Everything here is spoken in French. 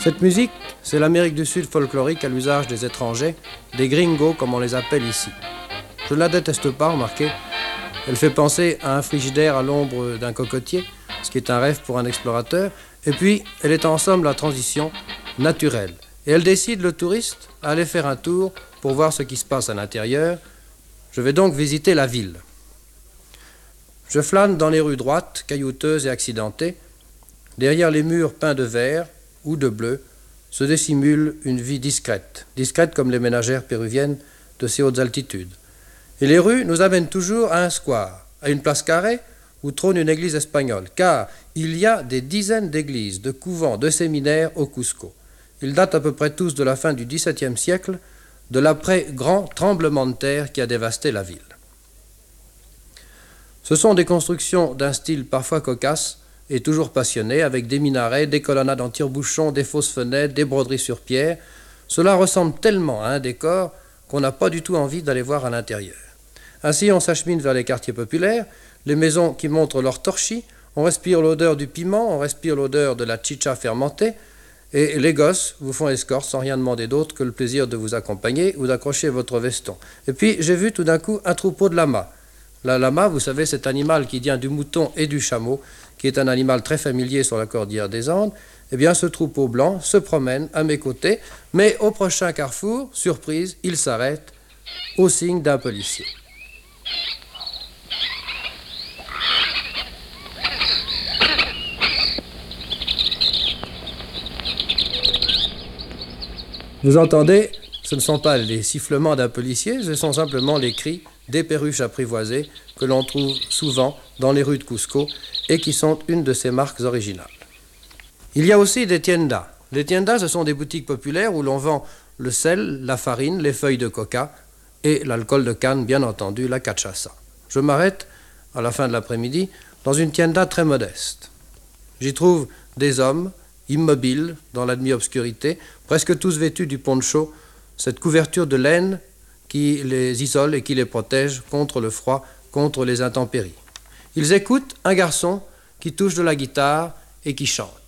Cette musique, c'est l'Amérique du Sud folklorique à l'usage des étrangers, des gringos comme on les appelle ici. Je ne la déteste pas, remarquez. Elle fait penser à un frigidaire à l'ombre d'un cocotier, ce qui est un rêve pour un explorateur. Et puis, elle est en somme la transition naturelle. Et elle décide le touriste à aller faire un tour pour voir ce qui se passe à l'intérieur. Je vais donc visiter la ville. Je flâne dans les rues droites, caillouteuses et accidentées. Derrière les murs peints de vert ou de bleu se dissimule une vie discrète, discrète comme les ménagères péruviennes de ces hautes altitudes. Et les rues nous amènent toujours à un square, à une place carrée où trône une église espagnole, car il y a des dizaines d'églises, de couvents, de séminaires au Cusco. Ils datent à peu près tous de la fin du XVIIe siècle, de l'après-grand tremblement de terre qui a dévasté la ville. Ce sont des constructions d'un style parfois cocasse et toujours passionné, avec des minarets, des colonnades en tire-bouchon, des fausses fenêtres, des broderies sur pierre. Cela ressemble tellement à un décor qu'on n'a pas du tout envie d'aller voir à l'intérieur. Ainsi, on s'achemine vers les quartiers populaires, les maisons qui montrent leur torchis, on respire l'odeur du piment, on respire l'odeur de la chicha fermentée, et les gosses vous font escorte sans rien demander d'autre que le plaisir de vous accompagner ou d'accrocher votre veston. Et puis, j'ai vu tout d'un coup un troupeau de lamas. La lama, vous savez, cet animal qui vient du mouton et du chameau, qui est un animal très familier sur la cordillère des Andes, eh bien, ce troupeau blanc se promène à mes côtés, mais au prochain carrefour, surprise, il s'arrête au signe d'un policier. Vous entendez, ce ne sont pas les sifflements d'un policier, ce sont simplement les cris des perruches apprivoisées que l'on trouve souvent dans les rues de Cusco et qui sont une de ses marques originales. Il y a aussi des tiendas. Les tiendas, ce sont des boutiques populaires où l'on vend le sel, la farine, les feuilles de coca et l'alcool de canne, bien entendu, la cachaça. Je m'arrête, à la fin de l'après-midi, dans une tienda très modeste. J'y trouve des hommes immobiles dans la demi-obscurité, presque tous vêtus du poncho, cette couverture de laine qui les isole et qui les protège contre le froid, contre les intempéries. Ils écoutent un garçon qui touche de la guitare et qui chante.